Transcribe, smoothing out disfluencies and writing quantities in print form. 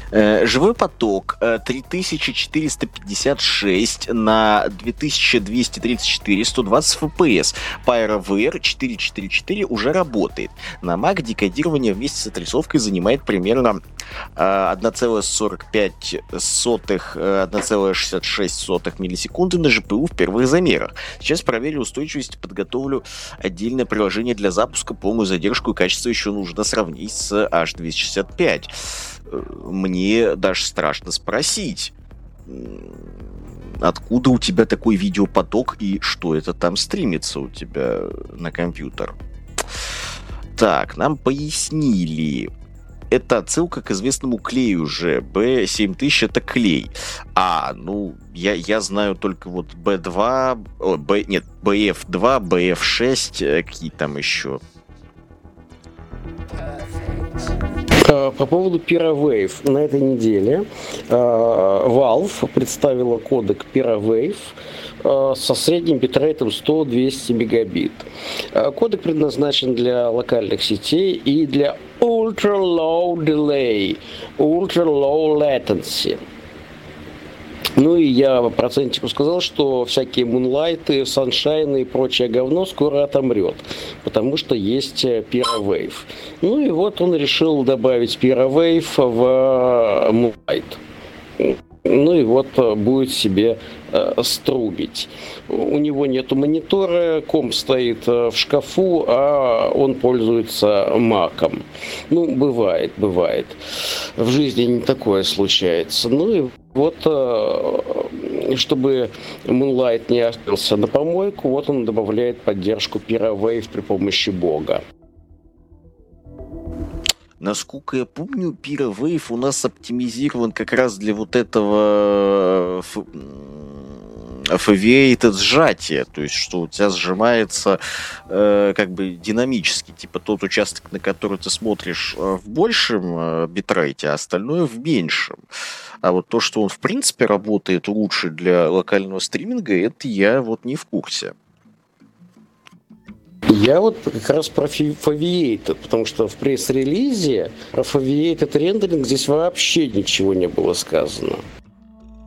Живой поток 3456 на 2234, 120 FPS. PyroVR 444 уже работает. На Mac декодирование вместе с отрисовкой занимает примерно 1,45, 1,66 миллисекунды на GPU в первых замерах. Сейчас проверю устойчивость и подготовлю отдельное приложение для запуска. Полную задержку и качество еще нужно сравнить с H265. Мне даже страшно спросить, откуда у тебя такой видеопоток и что это там стримится у тебя на компьютер. Так, нам пояснили. Это отсылка к известному клею уже. B7000 это клей. Я знаю только вот B2, BF2, BF6, какие там еще. По поводу PyroWave. На этой неделе Valve представила кодек PyroWave со средним битрейтом 100-200 мегабит. Кодек предназначен для локальных сетей и для Ultra Low Delay, Ultra Low Latency. Ну и я процентику сказал, что всякие мунлайты, саншайны и прочее говно скоро отомрет, потому что есть PyroWave. Ну и вот он решил добавить PyroWave в Moonlight. Ну и вот будет себе струбить. У него нету монитора, комп стоит в шкафу, а он пользуется маком. Ну, бывает. В жизни не такое случается. Ну и вот, чтобы Moonlight не остался на помойку, вот он добавляет поддержку PyroWave при помощи бога. Насколько я помню, PyroWave у нас оптимизирован как раз для вот этого FAVAted сжатия, то есть что у тебя сжимается как бы динамически, типа тот участок, на который ты смотришь в большем битрейте, а остальное в меньшем. А вот то, что он в принципе работает лучше для локального стриминга, это я вот не в курсе. Я вот как раз про Foveated, потому что в пресс-релизе про Foveated рендеринг здесь вообще ничего не было сказано.